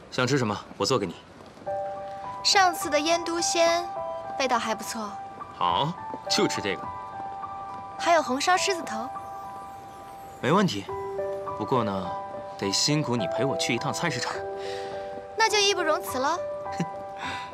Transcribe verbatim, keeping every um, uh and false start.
想吃什么，我做给你。 上次的腌笃鲜，味道还不错。 好，就吃这个。 还有红烧狮子头。 没问题。不过呢，得辛苦你陪我去一趟菜市场。 那就义不容辞了。